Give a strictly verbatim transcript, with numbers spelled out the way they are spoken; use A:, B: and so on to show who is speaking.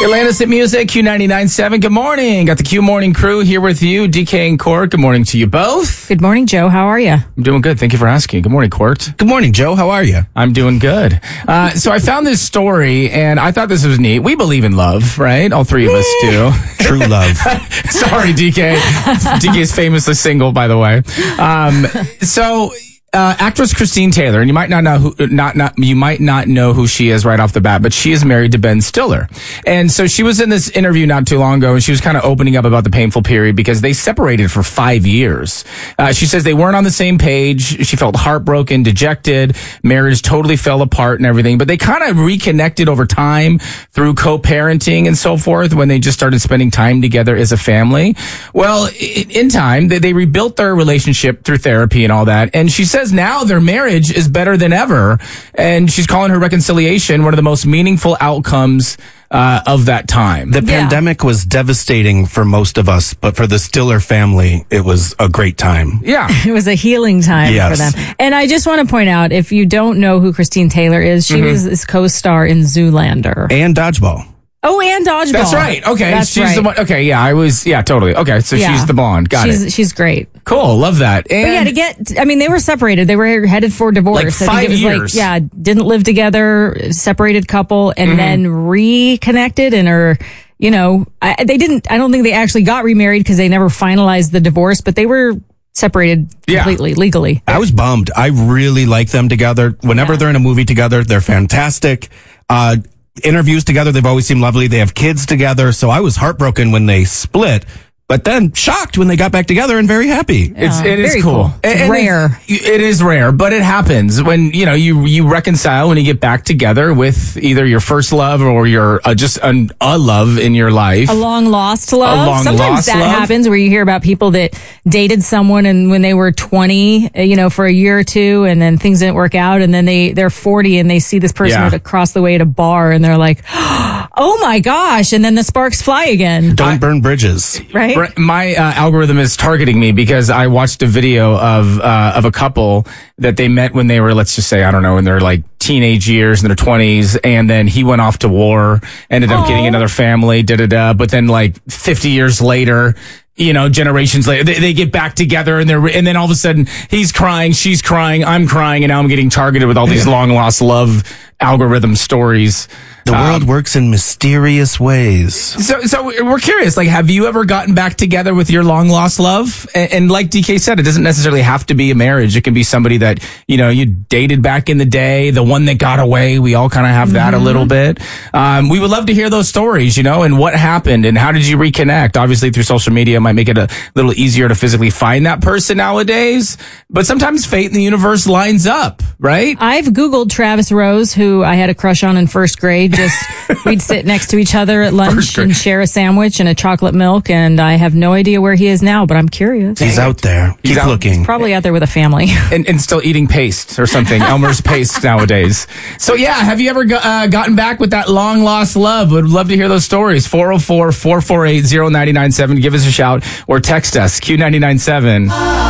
A: Atlantis Hit Music, Q ninety-nine point seven. Good morning. Got the Q Morning crew here with you, D K and Court. Good morning to you both.
B: Good morning, Joe. How are you?
A: I'm doing good. Thank you for asking. Good morning, Court.
C: Good morning, Joe. How are you?
A: I'm doing good. Uh, so I found this story, and I thought this was neat. We believe in love, right? All three of us do.
C: True love.
A: Sorry, D K. D K is famously single, by the way. Um, so... Uh, actress Christine Taylor, and you might not know who, not, not, you might not know who she is right off the bat, but she is married to Ben Stiller. And so she was in this interview not too long ago, and she was kind of opening up about the painful period because they separated for five years. Uh, she says they weren't on the same page. She felt heartbroken, dejected. Marriage totally fell apart and everything, but they kind of reconnected over time through co-parenting and so forth when they just started spending time together as a family. Well, in time, they, they rebuilt their relationship through therapy and all that. And she says now their marriage is better than ever, and she's calling her reconciliation one of the most meaningful outcomes uh, of that time.
C: The
B: Yeah.
C: pandemic was devastating for most of us, but for the Stiller family, it was a great time.
A: Yeah.
B: It was a healing time
C: Yes.
B: for them. And I just want to point out, if you don't know who Christine Taylor is, she
A: Mm-hmm.
B: was this co-star in Zoolander.
C: And Dodgeball.
B: Oh, and Dodgeball.
A: That's right. Okay.
B: That's
A: she's
B: right.
A: the one. Okay. Yeah. I was. Yeah. Totally. Okay. So
B: Yeah.
A: she's the blonde. Got
B: she's,
A: it.
B: She's great.
A: Cool. Love that.
B: But yeah,
A: And
B: to get, I mean, they were separated. They were headed for divorce.
A: Like
B: I think
A: five
B: it was
A: years.
B: like, yeah, didn't live together, separated couple, and
A: Mm-hmm.
B: then reconnected and are, you know, I, they didn't, I don't think they actually got remarried because they never finalized the divorce, but they were separated
A: Yeah.
B: completely, legally.
C: I was bummed. I really like them together. Whenever
B: Yeah.
C: they're in a movie together, they're fantastic. Uh, interviews together, they've always seemed lovely. They have kids together. So I was heartbroken when they split, but then shocked when they got back together and very happy.
A: It's,
B: Yeah,
A: it is
B: very
A: cool.
B: cool. It's
A: And- and
B: rare.
A: It, it is rare, but it happens when, you know, you, you reconcile when you get back together with either your first love or your, uh, just an, a love in your life.
B: A long lost love.
A: A long
B: Sometimes
A: lost
B: that
A: love.
B: happens where you hear about people that dated someone and when they were twenty, uh, you know, for a year or two, and then things didn't work out, and then they they're forty and they see this person
A: Yeah.
B: at- across the way at a bar, and they're like, "Oh my gosh!" And then the sparks fly again,
C: Don't burn bridges.
B: right?
A: Right, my uh, algorithm is targeting me because I watched a video of uh, of a couple that they met when they were, let's just say, I don't know, in their like teenage years, in their twenties, and then he went off to war, ended up
B: Aw.
A: getting another family, da da da. But then, like fifty years later, you know, generations later, they, they get back together, and they're and then all of a sudden he's crying, she's crying, I'm crying, and now I'm getting targeted with all these long lost love algorithm stories.
C: The world works in mysterious ways.
A: So, so we're curious. Like, have you ever gotten back together with your long lost love? And, and like D K said, it doesn't necessarily have to be a marriage. It can be somebody that, you know, you dated back in the day, the one that got away. We all kind of have that
B: Mm-hmm.
A: a little bit. Um, we would love to hear those stories, you know, and what happened and how did you reconnect? Obviously, through social media might make it a little easier to physically find that person nowadays. But sometimes fate in the universe lines up, right?
B: I've Googled Travis Rose, who I had a crush on in first grade. Just we'd sit next to each other at lunch
A: First grade.
B: and share a sandwich and a chocolate milk, and I have no idea where he is now, but I'm curious.
C: He's out there.
A: He's
C: Keep
A: out.
C: looking.
B: Probably out there with a family.
A: And, and still eating paste or something. Elmer's paste nowadays. So yeah, have you ever go, uh, gotten back with that long lost love? Would love to hear those stories. four oh four, four four eight, oh nine nine seven. Give us a shout or text us. Q nine nine seven.